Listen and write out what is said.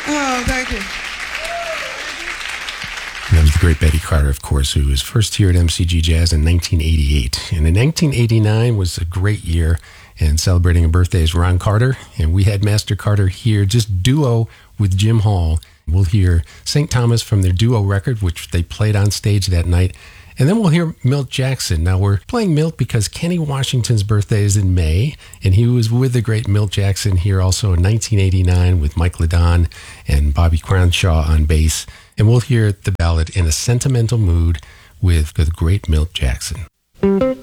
Oh, thank you. And that was the great Betty Carter, of course, who was first here at MCG Jazz in 1988. And in 1989 was a great year, and celebrating a birthday is Ron Carter. And we had Master Carter here, just duo with Jim Hall. We'll hear St. Thomas from their duo record, which they played on stage that night. And then we'll hear Milt Jackson. Now, we're playing Milt because Kenny Washington's birthday is in May, and he was with the great Milt Jackson here also in 1989 with Mike Ledon and Bobby Cronshaw on bass. And we'll hear the ballad In a Sentimental Mood with the great Milt Jackson.